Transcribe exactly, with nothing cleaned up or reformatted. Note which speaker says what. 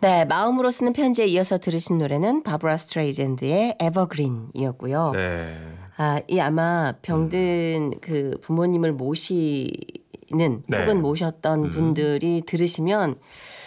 Speaker 1: 네, 마음으로 쓰는 편지에 이어서 들으신 노래는 바브라 스트레이젠드의 에버그린이었고요.
Speaker 2: 네.
Speaker 1: 아, 이 아마 병든 음. 그 부모님을 모시는
Speaker 2: 네.
Speaker 1: 혹은 모셨던
Speaker 2: 음.
Speaker 1: 분들이 들으시면